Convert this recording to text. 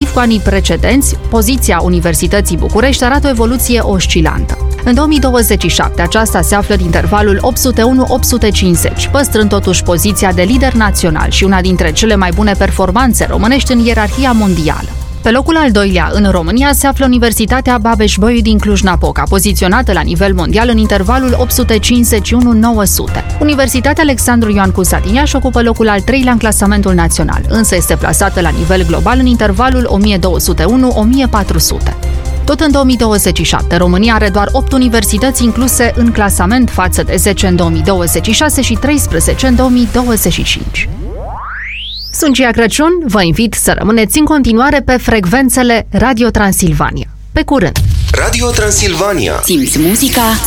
Comparativ cu anii precedenți, poziția Universității București arată o evoluție oscilantă. În 2027, aceasta se află în intervalul 801-850, păstrând totuși poziția de lider național și una dintre cele mai bune performanțe românești în ierarhia mondială. Pe locul al doilea în România se află Universitatea Babeș-Bolyai din Cluj-Napoca, poziționată la nivel mondial în intervalul 851-900. Universitatea Alexandru Ioan Cuza din Iași ocupă locul al treilea în clasamentul național, însă este plasată la nivel global în intervalul 1201-1400. Tot în 2027, România are doar 8 universități incluse în clasament față de 10 în 2026 și 13 în 2025. Sunt Cia Crăciun, vă invit să rămâneți în continuare pe frecvențele Radio Transilvania. Pe curând! Radio Transilvania. Simți muzica,